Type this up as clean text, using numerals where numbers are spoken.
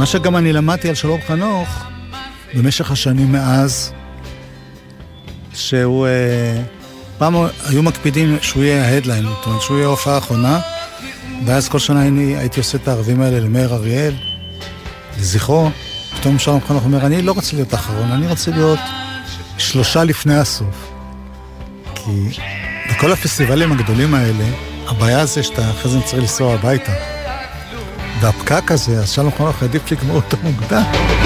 מה שגם אני למדתי על שלום חנוך במשך השנים מאז, שהוא פעם היו מקפידים שהוא יהיה ההדליין, זאת אומרת שהוא יהיה ההופעה האחרונה, ואז כל שנה הייתי עושה את הערבים האלה למאיר אריאל, לזכרו. פתאום שלום חנוך אומר, אני לא רוצה להיות האחרון, אני רוצה להיות 3 לפני הסוף. כי בכל הפסטיבלים הגדולים האלה, הבעיה זה שאתה אחרי זה צריך לנסוע הביתה. והפקק הזה, אז שלום חנוך עדיף לגמור אותו מוקדם.